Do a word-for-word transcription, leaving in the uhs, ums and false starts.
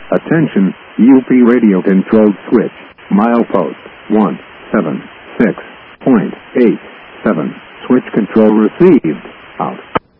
Attention, U P radio controlled switch. Milepost one seven six point eight seven. Switch control received. Out.